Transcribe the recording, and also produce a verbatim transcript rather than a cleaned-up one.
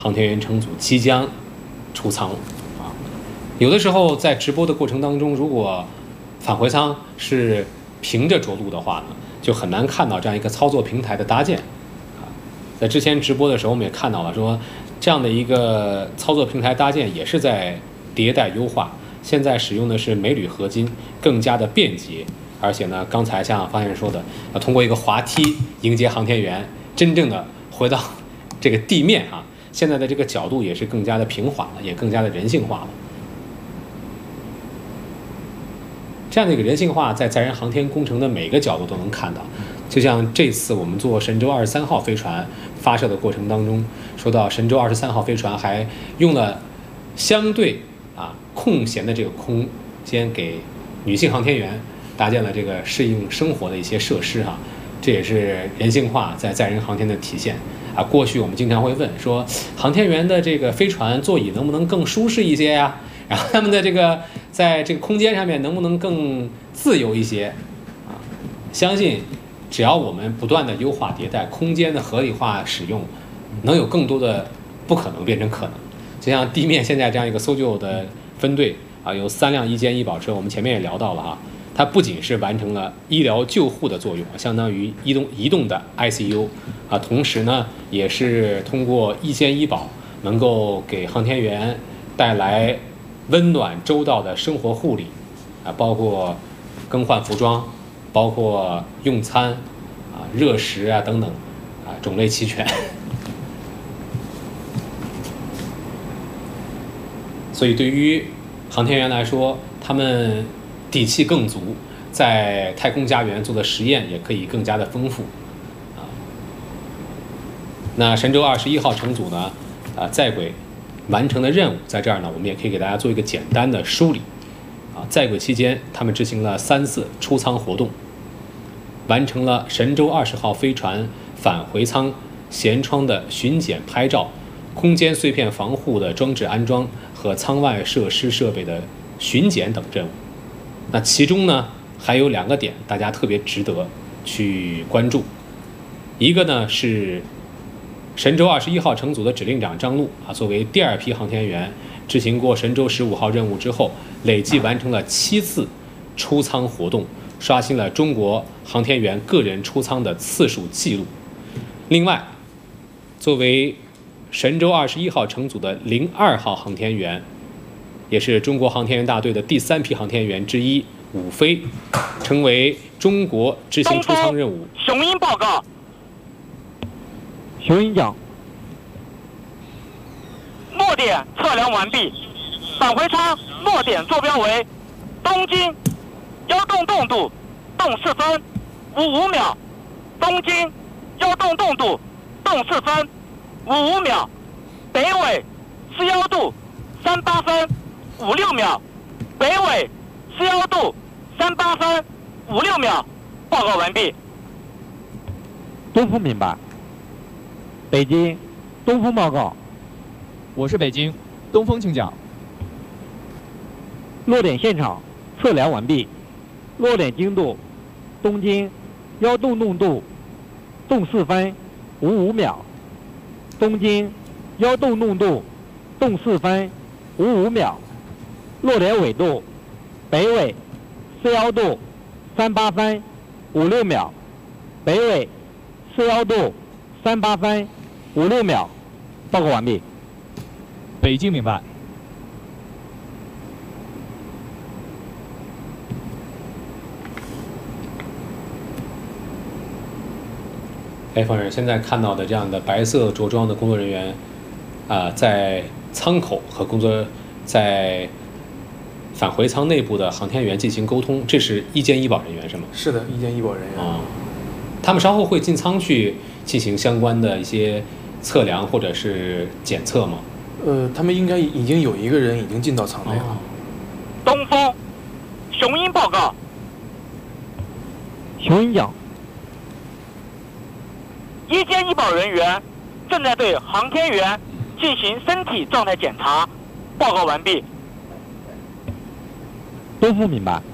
航天员乘组即将出舱啊。有的时候在直播的过程当中，如果返回舱是平着着陆的话呢，就很难看到这样一个操作平台的搭建啊。在之前直播的时候，我们也看到了说，这样的一个操作平台搭建也是在迭代优化。现在使用的是镁铝合金，更加的便捷，而且呢，刚才像方先生说的，要通过一个滑梯迎接航天员真正的回到这个地面啊。现在的这个角度也是更加的平缓了，也更加的人性化了。这样的一个人性化，在载人航天工程的每个角度都能看到。就像这次我们做神舟二十三号飞船发射的过程当中，说到神舟二十三号飞船还用了相对啊空闲的这个空间，给女性航天员搭建了这个适应生活的一些设施哈、啊，这也是人性化在载人航天的体现。啊，过去我们经常会问说，航天员的这个飞船座椅能不能更舒适一些呀？然后他们的这个在这个空间上面能不能更自由一些？啊，相信只要我们不断的优化迭代，空间的合理化使用，能有更多的不可能变成可能。就像地面现在这样一个搜救的分队啊，有三辆一监医保车，我们前面也聊到了哈。它不仅是完成了医疗救护的作用，相当于移动移动的 I C U 啊，同时呢，也是通过一监医保能够给航天员带来温暖周到的生活护理啊，包括更换服装，包括用餐啊、热食啊等等啊，种类齐全。所以对于航天员来说，他们底气更足，在太空家园做的实验也可以更加的丰富，啊，那神舟二十一号乘组呢，啊，在轨完成的任务在这儿呢，我们也可以给大家做一个简单的梳理，啊，在轨期间他们执行了三次出舱活动，完成了神舟二十号飞船返回舱舷窗的巡检拍照、空间碎片防护的装置安装和舱外设施设备的巡检等任务。那其中呢，还有两个点大家特别值得去关注，一个呢是神舟二十一号乘组的指令长张陆啊，作为第二批航天员执行过神舟十五号任务之后，累计完成了七次出舱活动，刷新了中国航天员个人出舱的次数记录。另外，作为神舟二十一号乘组的零二号航天员，也是中国航天员大队的第三批航天员之一，武飞成为中国执行出舱任务。 雄鹰报告。 雄鹰讲。 落点测量完毕，返回舱落点坐标为东经幺洞洞度洞四分五五秒，东经幺洞洞度洞四分五五秒，北纬四幺度三八分五六秒，北纬四幺度三八分五六秒。报告完毕。 东风明白。北京，东风报告。 我是北京，东风请讲。 落点现场测量完毕，落点经度东经幺洞洞度洞四分五五秒，东经幺洞洞度洞四分五五秒，落点纬度北纬四幺度三八分五六秒，北纬四幺度三八分五六秒。报告完毕。 北京明白。 哎，方人，现在看到的这样的白色着装的工作人员，啊、呃，在舱口和工作在返回舱内部的航天员进行沟通，这是一监医保人员是吗？ 是的，一监医保人员。 啊、哦，他们稍后会进舱去进行相关的一些测量或者是检测吗？ 呃，他们应该已经有一个人已经进到舱内了。 哦、 东风，雄鹰报告。 雄鹰讲。 一监医保人员正在对航天员进行身体状态检查。报告完毕。 东风明白。